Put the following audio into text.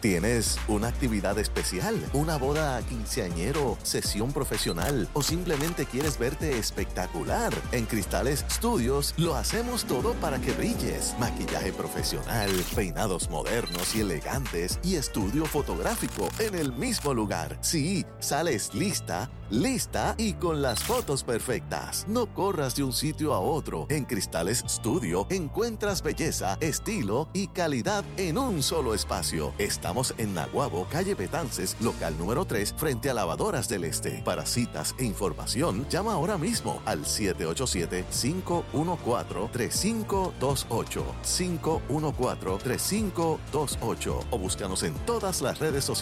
¿Tienes una actividad especial, una boda quinceañero, sesión profesional o simplemente quieres verte espectacular? En Cristales Studios lo hacemos todo para que brilles. Maquillaje profesional, peinados modernos y elegantes y estudio fotográfico en el mismo lugar. Sí, sales lista y con las fotos perfectas. No corras de un sitio a otro. En Cristales Studio encuentras belleza, estilo y calidad en un solo espacio. Estamos en Naguabo, calle Betances, local número 3, frente a Lavadoras del Este. Para citas e información, llama ahora mismo al 787-514-3528. 514-3528. O búscanos en todas las redes sociales